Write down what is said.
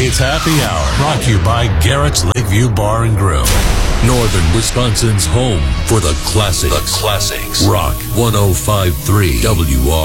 It's Happy Hour, brought to you by Garrett's Lakeview Bar and Grill. Northern Wisconsin's home for the classics. Rock 105.3 WR.